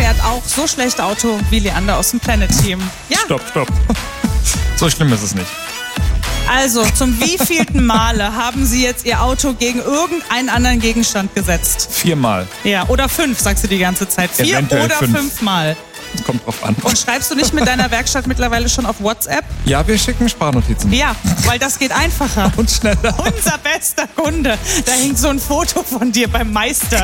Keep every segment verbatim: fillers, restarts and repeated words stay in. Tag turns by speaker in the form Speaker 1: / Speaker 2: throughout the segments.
Speaker 1: fährt auch so schlecht Auto wie Leander aus dem Planet Team. Ja.
Speaker 2: Stopp, stopp. So schlimm ist es nicht.
Speaker 1: Also, zum wievielten Male haben Sie jetzt Ihr Auto gegen irgendeinen anderen Gegenstand gesetzt?
Speaker 2: Viermal.
Speaker 1: Ja, oder fünf, sagst du die ganze Zeit. Vier
Speaker 2: Eventuell
Speaker 1: oder
Speaker 2: fünf.
Speaker 1: fünfmal.
Speaker 2: Das kommt drauf an.
Speaker 1: Und schreibst du nicht mit deiner Werkstatt mittlerweile schon auf WhatsApp?
Speaker 2: Ja, wir schicken Sprachnotizen.
Speaker 1: Ja, weil das geht einfacher.
Speaker 2: Und schneller.
Speaker 1: Unser bester Kunde. Da hängt so ein Foto von dir beim Meister.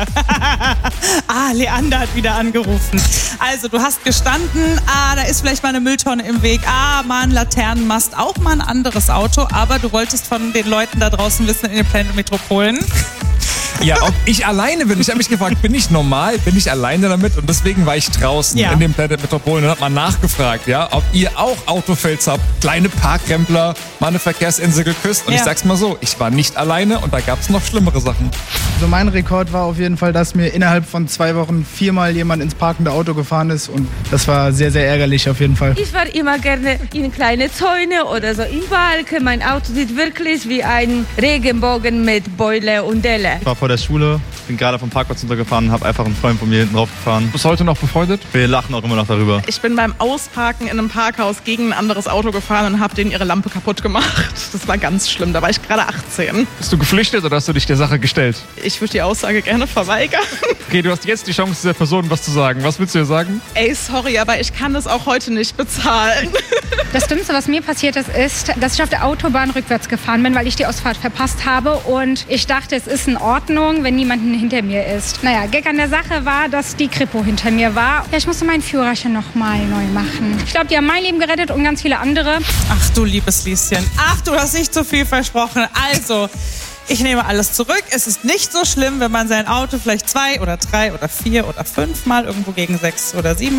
Speaker 1: Ah, Leander hat wieder angerufen. Also, du hast gestanden, ah, da ist vielleicht mal eine Mülltonne im Weg, ah, mal ein Laternenmast, auch mal ein anderes Auto, aber du wolltest von den Leuten da draußen wissen in den Planet Metropolen.
Speaker 2: Ja, ob ich alleine bin. Ich habe mich gefragt, bin ich normal? Bin ich alleine damit? Und deswegen war ich draußen
Speaker 1: Ja.
Speaker 2: in dem Planet Metropolen und habe mal nachgefragt, ja, ob ihr auch Autofails habt, kleine Parkrempler, mal eine Verkehrsinsel geküsst. Und
Speaker 1: Ja.
Speaker 2: ich sag's mal so, ich war nicht alleine und da gab's noch schlimmere Sachen.
Speaker 3: Also mein Rekord war auf jeden Fall, dass mir innerhalb von zwei Wochen viermal jemand ins parkende Auto gefahren ist und das war sehr, sehr ärgerlich auf jeden Fall.
Speaker 4: Ich fahre immer gerne in kleine Zäune oder so in Balken. Mein Auto sieht wirklich wie ein Regenbogen mit Beule und Delle.
Speaker 5: Ich war vor der Schule, bin gerade vom Parkplatz runtergefahren und habe einfach einen Freund von mir hinten drauf gefahren.
Speaker 2: Bis heute noch befreundet?
Speaker 5: Wir lachen auch immer noch darüber.
Speaker 6: Ich bin beim Ausparken in einem Parkhaus gegen ein anderes Auto gefahren und habe denen ihre Lampe kaputt gemacht. Das war ganz schlimm, da war ich gerade achtzehn.
Speaker 2: Bist du geflüchtet oder hast du dich der Sache gestellt?
Speaker 6: Ich würde die Aussage gerne verweigern.
Speaker 2: Okay, du hast jetzt die Chance, dieser Person was zu sagen. Was willst du ihr sagen?
Speaker 6: Ey, sorry, aber ich kann das auch heute nicht bezahlen.
Speaker 7: Das Dümmste, was mir passiert ist, ist, dass ich auf der Autobahn rückwärts gefahren bin, weil ich die Ausfahrt verpasst habe und ich dachte, es ist in Ordnung, wenn niemand hinter mir ist. Naja, Gag an der Sache war, dass die Kripo hinter mir war. Ja, ich musste meinen Führerschein nochmal neu machen. Ich glaube, die haben mein Leben gerettet und ganz viele andere.
Speaker 1: Ach du liebes Lieschen. Ach, du hast nicht zu viel versprochen. Also, ich nehme alles zurück. Es ist nicht so schlimm, wenn man sein Auto vielleicht zwei oder drei oder vier oder fünf Mal irgendwo gegen sechs oder sieben